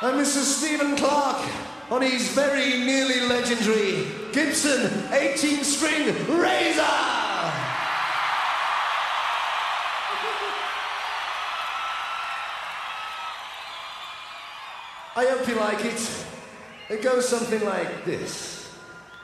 And Mr. Stephen Clark on his very nearly legendary Gibson 18-string Razor. I hope you like it. It goes something like this.